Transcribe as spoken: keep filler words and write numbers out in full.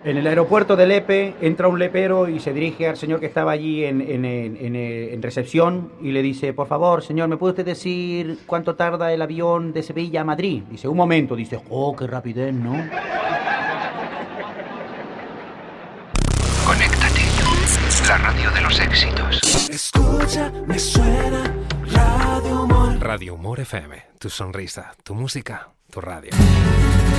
En el aeropuerto de Lepe entra un lepero y se dirige al señor que estaba allí en, en, en, en, en recepción y le dice, por favor, señor, ¿me puede usted decir cuánto tarda el avión de Sevilla a Madrid? Dice, un momento. Dice, oh, qué rapidez, ¿no? Conéctate. La radio de los éxitos. Escucha, me suena Radio Humor. Radio Humor F M. Tu sonrisa, tu música, tu radio.